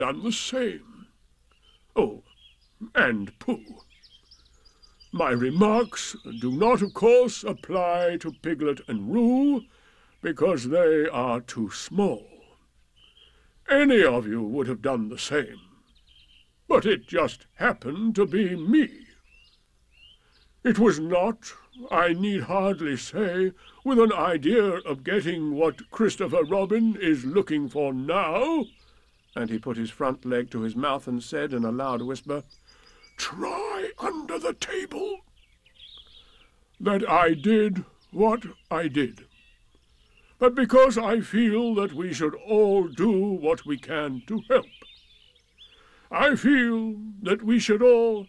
done the same. Oh, and Pooh. My remarks do not, of course, apply to Piglet and Roo, because they are too small. Any of you would have done the same, but it just happened to be me. It was not, I need hardly say, with an idea of getting what Christopher Robin is looking for now, and he put his front leg to his mouth and said in a loud whisper, "Try under the table," that I did what I did. But because I feel that we should all do what we can to help. I feel that we should all...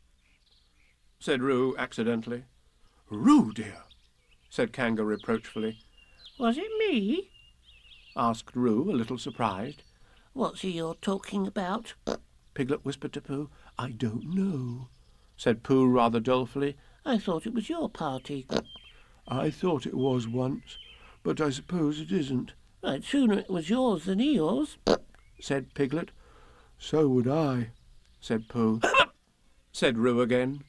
said Roo accidentally. "Roo, dear," said Kanga reproachfully. Was it me? Asked Roo, a little surprised. What's he you're talking about? Piglet whispered to Pooh. "I don't know," said Pooh rather dolefully. I thought it was your party. "I thought it was once, but I suppose it isn't." I'd sooner it was yours than Eeyore's, said Piglet. "So would I," said Pooh. Said Roo again.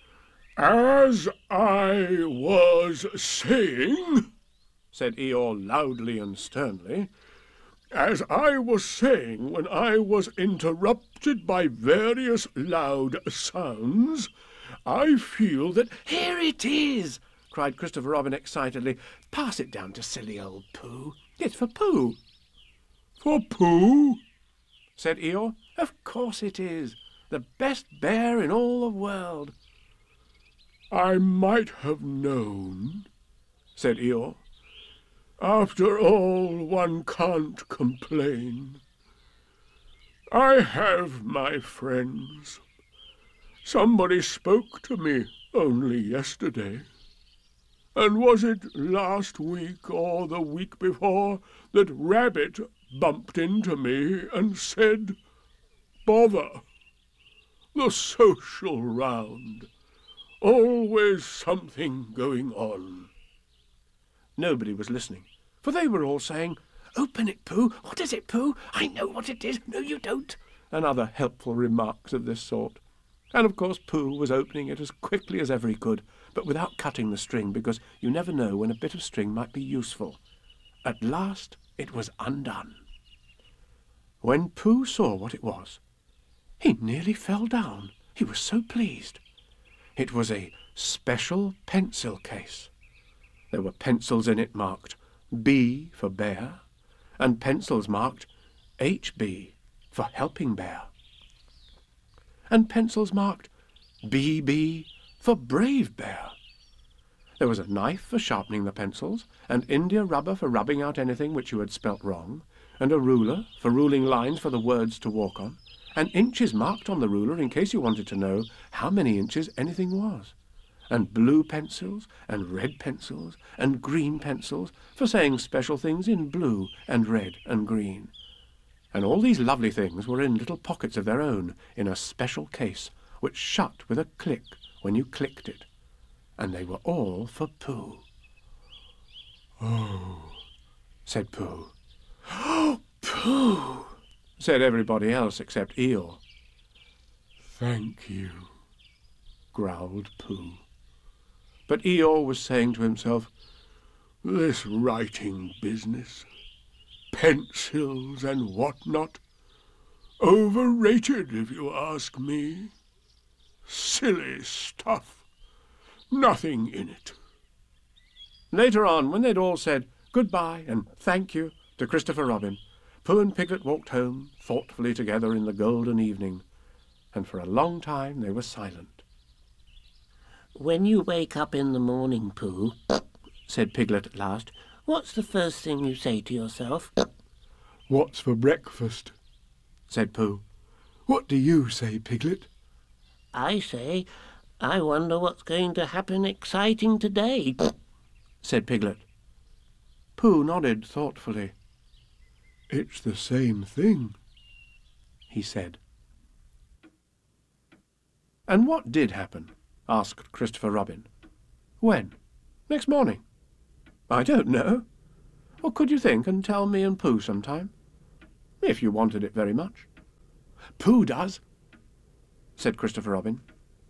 "As I was saying," said Eeyore loudly and sternly, "as I was saying when I was interrupted by various loud sounds, I feel that—" "Here it is!" cried Christopher Robin excitedly. "Pass it down to silly old Pooh. It's for Pooh." "For Pooh?" said Eeyore. "Of course it is. The best bear in all the world." "I might have known," said Eeyore. "After all, one can't complain. I have my friends. Somebody spoke to me only yesterday. And was it last week or the week before that Rabbit bumped into me and said, 'Bother, the social round. Always something going on.'" Nobody was listening, for they were all saying, "Open it, Pooh. What is it, Pooh? I know what it is. No, you don't." and other helpful remarks of this sort. And of course Pooh was opening it as quickly as ever he could, but without cutting the string, because you never know when a bit of string might be useful. At last it was undone. When Pooh saw what it was, he nearly fell down. He was so pleased. It was a special pencil case. There were pencils in it marked B for bear, and pencils marked HB for helping bear, and pencils marked BB for brave bear. There was a knife for sharpening the pencils, and India rubber for rubbing out anything which you had spelt wrong, and a ruler for ruling lines for the words to walk on, and inches marked on the ruler in case you wanted to know how many inches anything was, and blue pencils, and red pencils, and green pencils for saying special things in blue and red and green. And all these lovely things were in little pockets of their own in a special case, which shut with a click when you clicked it. And they were all for Pooh. "Oh," said Pooh. "Oh, Pooh," said everybody else except Eeyore. "Thank you," growled Pooh. But Eeyore was saying to himself, "This writing business, pencils and what-not, overrated if you ask me. Silly stuff, nothing in it." Later on, when they'd all said goodbye and thank you to Christopher Robin, Pooh and Piglet walked home thoughtfully together in the golden evening, and for a long time they were silent. When you wake up in the morning, Pooh, said Piglet at last, what's the first thing you say to yourself? "What's for breakfast?" said Pooh. "What do you say, Piglet?" I say, I wonder what's going to happen exciting today, said Piglet. Pooh nodded thoughtfully. "It's the same thing," he said. "And what did happen?" asked Christopher Robin. "When? Next morning?" "I don't know. Or could you think and tell me and Pooh sometime? If you wanted it very much." Pooh does, said Christopher Robin.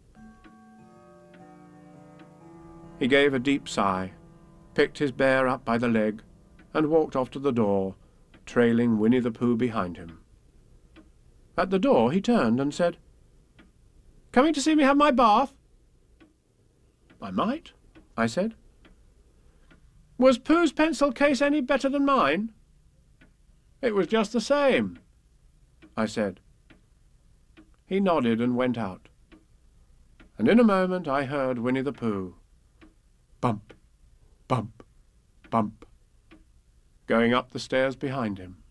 He gave a deep sigh, picked his bear up by the leg, and walked off to the door, trailing Winnie the Pooh behind him. At the door he turned and said, "Coming to see me have my bath?" "I might," I said. "Was Pooh's pencil case any better than mine?" "It was just the same," I said. He nodded and went out, and in a moment I heard Winnie the Pooh, bump, bump, bump, going up the stairs behind him.